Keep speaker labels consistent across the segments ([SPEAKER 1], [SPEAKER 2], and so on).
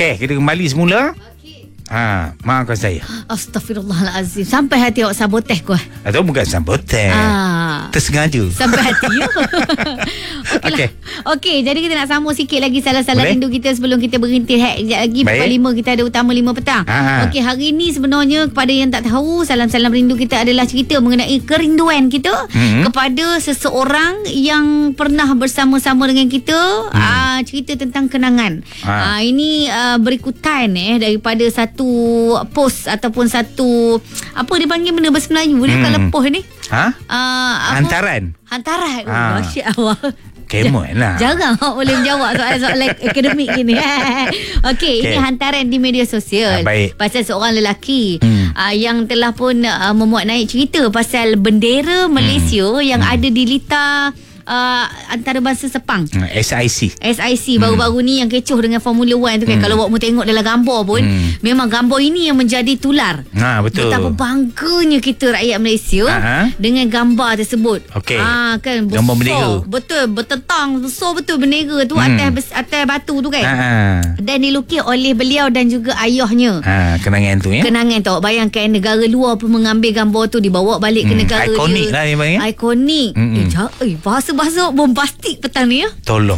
[SPEAKER 1] Okey, kita kembali semula. Maafkan saya.
[SPEAKER 2] Astaghfirullahalazim. Sampai hati awak saboteh kau.
[SPEAKER 1] Atau bukan saboteh. Tersengaja.
[SPEAKER 2] Sampai hati ya. Okey. Okey, jadi kita nak sambung sikit lagi salah-salah rindu kita sebelum kita berhenti. Sekejap lagi pukul 5 kita ada utama 5 petang. Okey, hari ni sebenarnya kepada yang tak tahu, salam-salam rindu kita adalah cerita mengenai kerinduan kita kepada seseorang yang pernah bersama-sama dengan kita. Cerita tentang kenangan. Ini berikutan daripada satu post ataupun satu apa dia panggil benda bahasa Melayu dia kalau post ni hantaran. Masyaallah awak
[SPEAKER 1] Kemon lah.
[SPEAKER 2] Jarang awak boleh menjawab soalan-soalan akademik gini. Okey, ini hantaran di media sosial pasal seorang lelaki yang telah pun memuat naik cerita pasal bendera Malaysia yang ada di litar antarabangsa Sepang, SIC baru-baru ni yang kecoh dengan Formula 1 tu kan. Kalau awak mau tengok dalam gambar pun memang gambar ini yang menjadi tular.
[SPEAKER 1] Betul.
[SPEAKER 2] Betapa bangganya kita rakyat Malaysia dengan gambar tersebut. Kan besar,
[SPEAKER 1] gambar bendera.
[SPEAKER 2] Betul, bertetang besar betul bendera tu atas batu tu kan. Dan dilukis oleh beliau dan juga ayahnya.
[SPEAKER 1] Kenangan tu ya.
[SPEAKER 2] Kenangan tu awak bayangkan negara luar pun mengambil gambar tu dibawa balik ke negara
[SPEAKER 1] ikonik
[SPEAKER 2] dia.
[SPEAKER 1] Lah dia panggil.
[SPEAKER 2] Ikonik. Bahasa bombastik petang ni ya.
[SPEAKER 1] Tolong.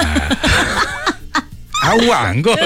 [SPEAKER 1] Awang kot.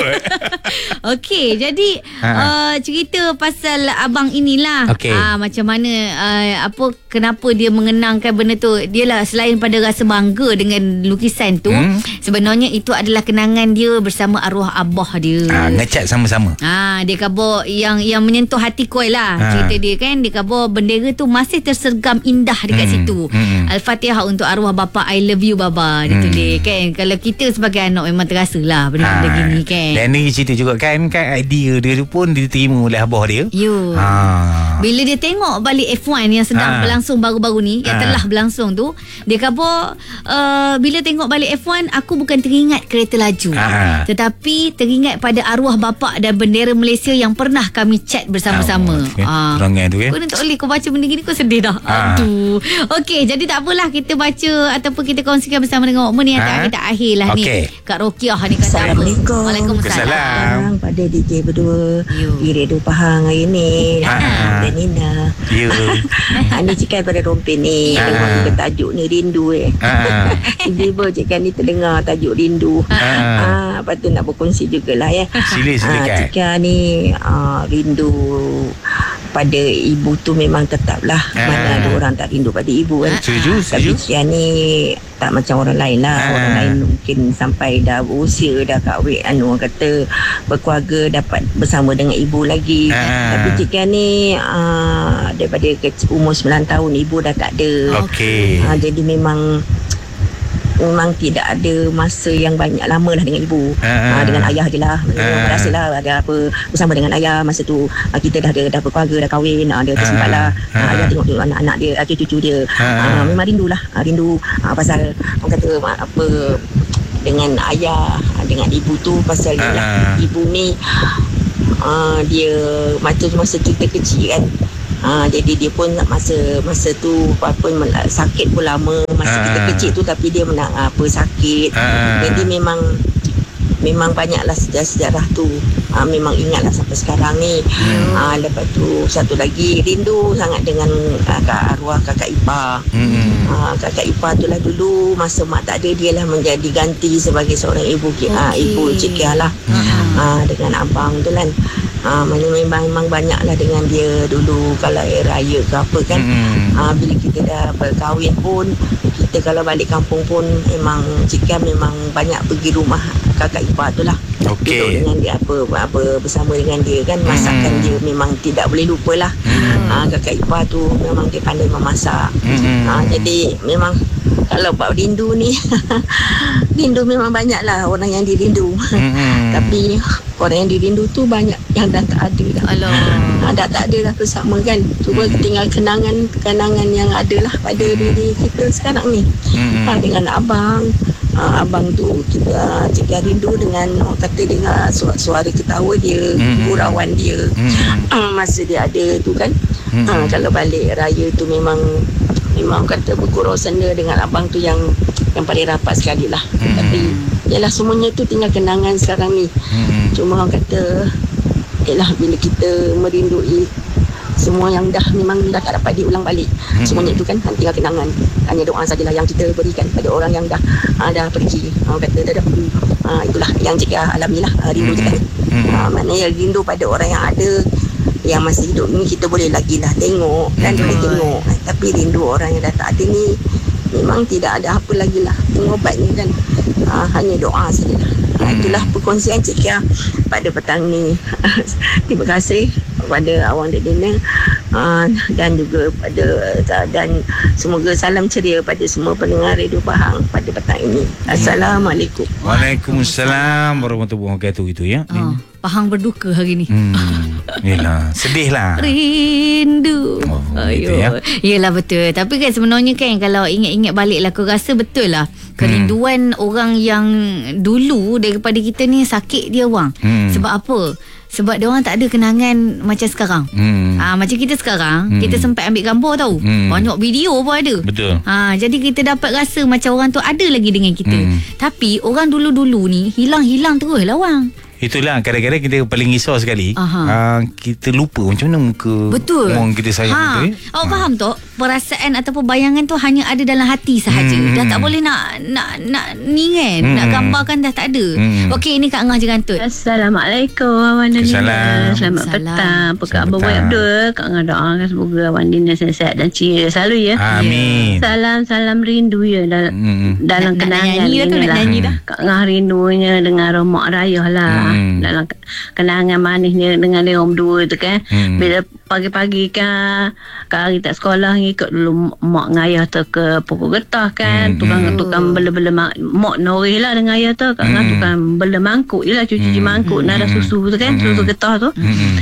[SPEAKER 2] Okey, jadi cerita pasal abang inilah. Macam mana kenapa dia mengenangkan benda tu. Dialah selain pada rasa bangga dengan lukisan tu, sebenarnya itu adalah kenangan dia bersama arwah abah dia.
[SPEAKER 1] Ngecat sama-sama.
[SPEAKER 2] Dia khabar yang menyentuh hati koi lah. Cerita dia kan, dia khabar bendera tu masih tersergam indah dekat situ. Al-Fatihah untuk arwah bapa, I love you baba, dia tulis kan. Kalau kita sebagai anak memang terasa lah benda gini kan.
[SPEAKER 1] Dan ni cerita juga kan idea dia pun diterima oleh abah dia.
[SPEAKER 2] Bila dia tengok balik F1 yang sedang berlangsung baru-baru ni, yang telah berlangsung tu, dia kata bila tengok balik F1, aku bukan teringat kereta laju, tetapi teringat pada arwah bapa dan bendera Malaysia yang pernah kami cat bersama-sama.
[SPEAKER 1] Terangan tu kan.
[SPEAKER 2] Kau tak boleh kau baca benda gini, kau sedih dah. Aduh. Okey, jadi tak apalah, kita baca ataupun kita kongsikan bersama dengan Okman ni yang kita akhir lah ni. Kak Rokiah ni kata apa? Waalaikumsalam.
[SPEAKER 3] Pada DJ berdua di Radio Pahang hari ni. Dan Nina. Ni cakap pada rompi ni. Dengar tajuk ni rindu tiba-tiba cakap ni terdengar tajuk rindu. Lepas tu nak berkongsi jugalah ya.
[SPEAKER 1] Sila
[SPEAKER 3] cakap ni rindu pada ibu tu memang tetaplah. Mana ada orang tak rindu pada ibu kan. Tapi cakap ni tak macam orang lain lah. Orang lain mungkin sampai dah berusia, dah kahwin, orang kata berkeluarga, dapat bersama dengan ibu lagi. Tapi cakap ni daripada umur 9 tahun ibu dah tak ada. Jadi memang tidak ada masa yang banyak lama lah dengan ibu. Dengan ayah je lah. Rasa lah ada apa bersama dengan ayah masa tu. Kita dah berkeluarga, dah kahwin, dia tersempat lah. Ayah tengok anak-anak dia, cucu dia. Memang rindu lah. Rindu pasal orang kata apa dengan ayah, dengan ibu tu pasal ibu ni dia macam masa kita kecil kan. Jadi dia pun masa tu apa sakit pun lama masa kita kecil tu, tapi dia sakit. Jadi memang banyaklah sejarah tu. Memang ingatlah sampai sekarang ni. Lepas tu satu lagi rindu sangat dengan arwah kakak ipar. Kakak ipar tu lah dulu masa mak tak ada, dia lah menjadi ganti sebagai seorang ibu. Ibu Cikia lah. Dengan abang tu kan. Memang banyaklah dengan dia dulu kalau raya ke apa kan. Bila kita dah berkahwin pun, kita kalau balik kampung pun memang Cika memang banyak pergi rumah kakak ipar tu lah. Duduk dengan dia apa bersama dengan dia kan. Masakan dia memang tidak boleh lupa lah. Kakak ipar tu memang dia pandai memasak. Jadi memang kalau bab rindu ni rindu memang banyak lah orang yang dirindu. Tapi orang yang dirindu tu banyak yang dah tak ada dah. Dah tak ada dah bersama kan. Cuba tinggal kenangan yang ada lah pada diri kita sekarang ni. Dengan abang tu kita rindu dengan orang kata dengar suara ketawa dia, gurauan dia masa dia ada tu kan. Kalau balik raya tu memang kata bergurau senda dengan abang tu yang paling rapat sekali lah. Tapi Yalah, semuanya tu tinggal kenangan sekarang ni. Cuma orang kata, yalah, bila kita merindui semua yang memang dah tak dapat diulang balik, semuanya itu kan tinggal kenangan. Hanya doa sajalah yang kita berikan pada orang yang dah pergi. Orang kata dah pergi. Itulah yang Cik alami lah, rindu kita. Maknanya rindu pada orang yang ada, yang masih hidup ni kita boleh lagi lah tengok dan boleh tengok. Tapi rindu orang yang dah tak ada ni memang tidak ada apa lagi lah pengobatnya kan. Hanya doa sajalah. Itulah perkongsian Cik Kia pada petang ni. Terima kasih kepada Awang Dedina, dan juga dan semoga salam ceria pada semua pendengar Radio Pahang pada petang ini. Assalamualaikum.
[SPEAKER 1] Waalaikumsalam warahmatullahi wabarakatuh. Itu ya.
[SPEAKER 2] Pahang berduka hari ni.
[SPEAKER 1] Yelah, sedih lah.
[SPEAKER 2] Rindu.
[SPEAKER 1] Gitu ya.
[SPEAKER 2] Yelah, betul. Tapi kan sebenarnya kan, kalau ingat-ingat balik lah, aku rasa betul lah kerinduan orang yang dulu daripada kita ni sakit dia orang. Sebab apa? Sebab dia orang tak ada kenangan macam sekarang. Macam kita sekarang, kita sempat ambil gambar tau. Banyak video pun ada.
[SPEAKER 1] Betul.
[SPEAKER 2] Jadi kita dapat rasa macam orang tu ada lagi dengan kita. Tapi orang dulu-dulu ni hilang-hilang terus lah orang.
[SPEAKER 1] Itulah kadang-kadang kita paling risau sekali. Kita lupa macam mana muka orang kita sayang tu.
[SPEAKER 2] Awak faham tak? Perasaan ataupun bayangan tu hanya ada dalam hati sahaja. Dah tak boleh nak ni kan, nak gambarkan dah tak ada. Okey, ini Kak Ngah Jerantut.
[SPEAKER 4] Assalamualaikum Abang Dina. Selamat petang. Apa khabar Boy Abdul? Kak Ngah doakan semoga Abang Dina sihat dan ceria selalu ya.
[SPEAKER 1] Amin.
[SPEAKER 4] Salam rindu ya dalam kenangan ni lah. Kak Ngah rindunya dengan Romak Raya lah. Dalam kenangan manisnya dengan dia orang berdua tu kan. Bila pagi-pagi kan, Kak Ari tak sekolah, ikut dulu mak dengan ayah tu ke pokok getah kan. Tukang bela-bela mak noreh lah dengan ayah tu. Kak Ngah tukang bela mangkuk je lah, cuci mangkuk nada susu tu kan, susu getah tu.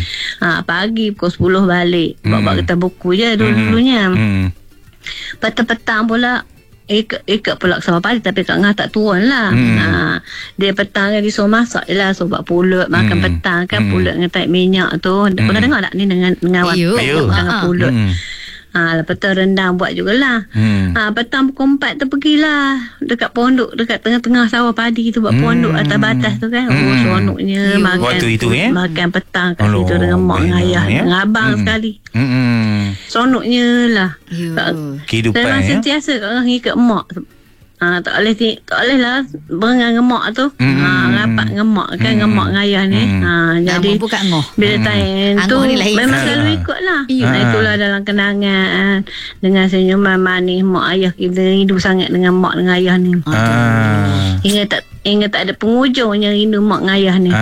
[SPEAKER 4] Pagi pukul 10 balik, bawa getah buku je dulu-dulunya. Petang-petang pula ikut pula sama pagi, tapi Kak Ngah tak turun lah. Dia petang kan dia suruh masak je lah, suruh buat pulut makan petang kan. Pulut dengan taik minyak tu, pernah dengar tak ni dengan dengan pulut. Lepas tu rendang buat jugalah. Petang pukul 4 tu pergilah dekat pondok, dekat tengah-tengah sawah padi tu, buat pondok atas batas tu kan. Seronoknya makan petang kat situ dengan mak dengan ayah dengan abang sekali. Seronoknya lah.
[SPEAKER 1] Kehidupan
[SPEAKER 4] memang sentiasa Kak Ngah ngikut mak. Tak boleh lah berenang dengan mak tu. Rapat dengan mak kan, dengan mak dengan ayah ni. Jadi bila time tu memang selalu ikut lah. Itulah dalam kenangan, dengan senyuman manis mak ayah kita. Rindu sangat dengan mak dengan ayah ni. Hingga tak ada pengujungnya rindu mak dengan ayah ni.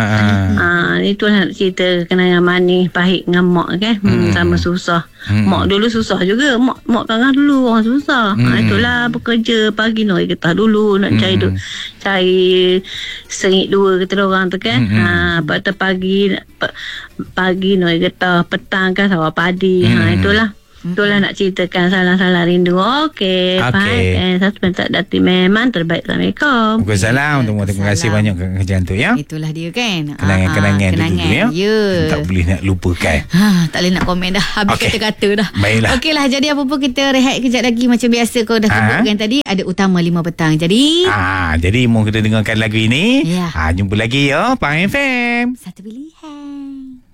[SPEAKER 4] Itulah cerita kenangan manis pahit dengan mak kan. Sama susah. Mak dulu susah juga. Mak Kak Ngah dulu orang susah. Itulah bekerja pagi noi getah dulu nak cari sengit dua kata orang tu kan. Lepas tu pagi noi getah, petang kan sawah padi. Itulah nak ceritakan salah-salah rindu. Okey. Saya sebentar Datin memang terbaik. Assalamualaikum.
[SPEAKER 1] Waalaikumsalam. Terima kasih banyak kerjaan tu ya.
[SPEAKER 2] Itulah dia kan.
[SPEAKER 1] Kenangan dulu ya. Tak boleh nak lupakan.
[SPEAKER 2] Tak boleh nak komen dah. Habis kata-kata dah.
[SPEAKER 1] Baiklah.
[SPEAKER 2] Okeylah, jadi apa pun kita rehat kejap lagi. Macam biasa kau dah sebutkan tadi, ada utama 5 petang. Jadi
[SPEAKER 1] jadi mau kita dengarkan lagu ini. Jumpa lagi ya Pahang FM.
[SPEAKER 2] Satu pilihan.